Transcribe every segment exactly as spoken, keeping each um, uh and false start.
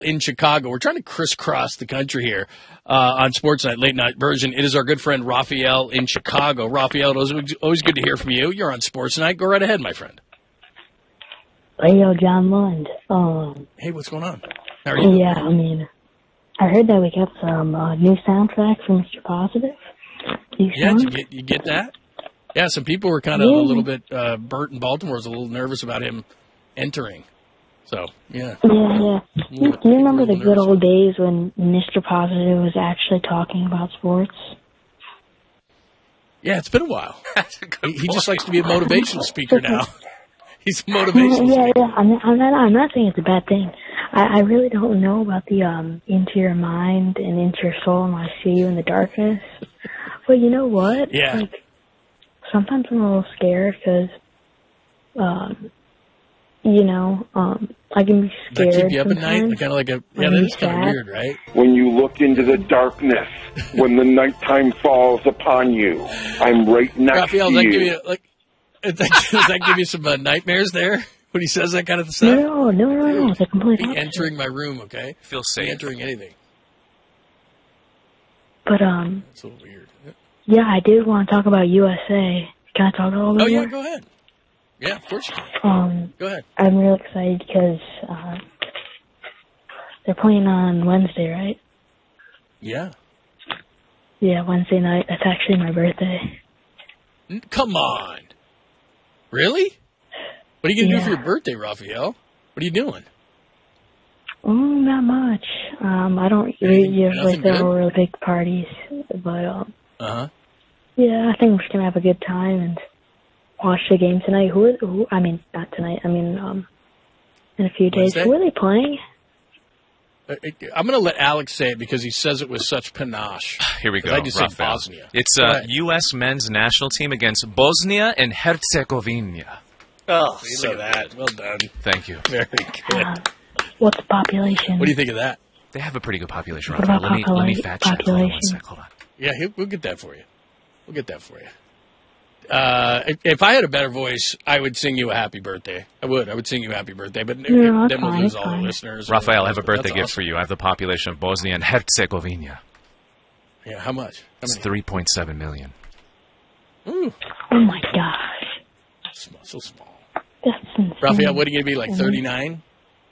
in Chicago. We're trying to crisscross the country here uh, on Sports Night, late night version. It is our good friend Raphael in Chicago. Raphael, it was always good to hear from you. You're on Sports Night. Go right ahead, my friend. Hey, yo, John Lund. Um, hey, what's going on? How are you? Yeah, I mean, I heard that we got some uh, new soundtrack from Mister Positive. You yeah, did you get, you get that? Yeah, some people were kind of yeah. a little bit, uh, Bert in Baltimore was a little nervous about him entering. So, yeah. Yeah, yeah. Do you remember the good old days when Mister Positive was actually talking about sports? Yeah, it's been a while. he, he just likes to be a motivational speaker now. He's a motivational yeah, speaker. Yeah, I'm not, I'm, not, I'm not saying it's a bad thing. I, I really don't know about the um into your mind and into your soul and I see you in the darkness. But you know what? Yeah. Like, sometimes I'm a little scared because, um, you know, um, I can be scared. Does that keep you up sometimes. at night? Kind of like a yeah, that is kind of weird, right? When you look into the darkness, when the nighttime falls upon you, I'm right next Raphael, to does that you. give you like? Does that give you some uh, nightmares there when he says that kind of stuff? No, no, no, no, no. It's a complete Be opposite. entering my room, okay? Feel safe. Be entering anything. But um, it's a little weird. Yeah, I did want to talk about U S A. Can I talk a little bit? Oh yeah, more? go ahead. Yeah, of course you can. Um, go ahead. I'm real excited because uh, they're playing on Wednesday, right? Yeah. Yeah, Wednesday night. That's actually my birthday. Come on. Really? What are you going to yeah. do for your birthday, Raphael? What are you doing? Oh, not much. Um, I don't usually throw really big parties, but um, uh-huh. yeah, I think we're just gonna have a good time and watch the game tonight. Who? Who? I mean, not tonight. I mean, um, in a few days. Wednesday? Who are they playing? Uh, I'm going to let Alex say it because he says it with such panache. Here we go. I just Raphael. said Bosnia. It's a uh, U S men's national team against Bosnia and Herzegovina. Oh, so that. Well done. Thank you. Very good. Uh, what's the population? What do you think of that? They have a pretty good population. What Raphael. about Let me, popula- let me fact check. Hold on one sec. Hold on. Yeah, we'll get that for you. We'll get that for you. Uh, if, if I had a better voice, I would sing you a happy birthday. I would. I would sing you a happy birthday, but no, then we'll fine, lose all fine. the listeners. Raphael, I have a birthday That's gift awesome. for you. I have the population of Bosnia and Herzegovina. Yeah, how much? How it's three point seven million. Ooh. Oh my gosh. Small, so small. That's insane. Raphael, what are you going to be, like thirty-nine?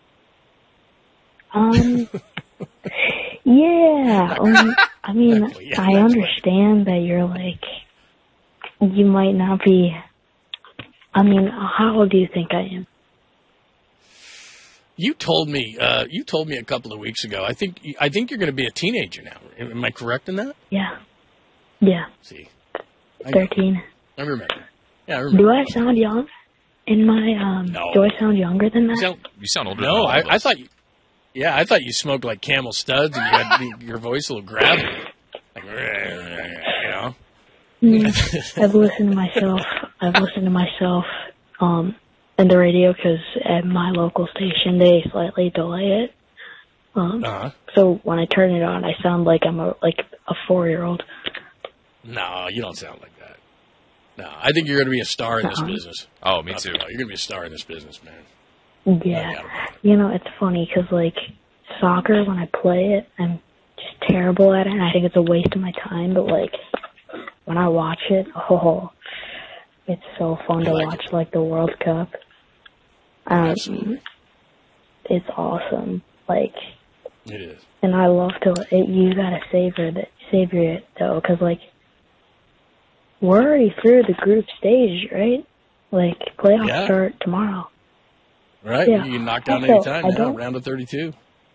Um, yeah. Um, I mean, Exactly, yeah, I understand that you're like, you might not be, I mean, how old do you think I am? You told me, uh, you told me a couple of weeks ago, I think, I think you're going to be a teenager now. Am I correct in that? Yeah. Yeah. See. thirteen. I remember. Yeah, I remember. Do I sound young? In my, um, No. do I sound younger than that? You sound, you sound older than No, all I, of us. I thought you, yeah, I thought you smoked like Camel Studs and you had the, your voice a little gravelly. Like, you know? Mm, I've listened to myself, I've listened to myself, um, in the radio because at my local station they slightly delay it. Um, uh-huh. So when I turn it on, I sound like I'm a, like a four-year-old. No, you don't sound like that. No, I think you're going to be a star in this Uh-uh. business. Oh, me too. You're going to be a star in this business, man. Yeah. You know, it's funny because, like, soccer, when I play it, I'm just terrible at it, and I think it's a waste of my time, but, like, when I watch it, oh, it's so fun to like watch, like, the World Cup. Um, Absolutely. It's awesome. Like, It is. and I love to, it, you gotta savor it, savor it, though, because, like, we're already through the group stage, right? Like, playoffs Yeah. start tomorrow. Right? Yeah. You can knock down Also, any time I now, don't- round of thirty-two.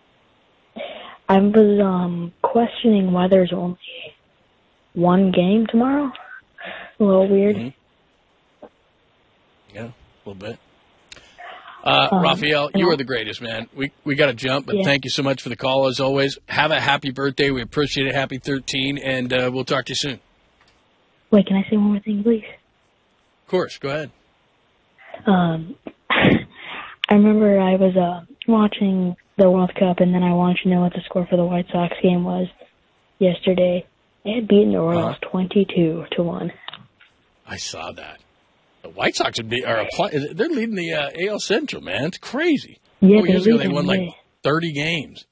I was um questioning why there's only one game tomorrow. A little weird. Mm-hmm. Yeah, a little bit. Uh, Um, Raphael, you and are the greatest, man. We we got to jump, but Yeah. thank you so much for the call, as always. Have a happy birthday. We appreciate it. Happy thirteen, and uh, we'll talk to you soon. Wait, can I say one more thing, please? Of course, go ahead. Um, I remember I was uh, watching the World Cup, and then I wanted to know what the score for the White Sox game was yesterday. They had beaten the Royals Uh-huh. twenty-two to one. I saw that. The White Sox would be, are apply, they're leading the uh, A L Central, man. It's crazy. Yeah, Four they're years ago, they leading, won like yeah. thirty games.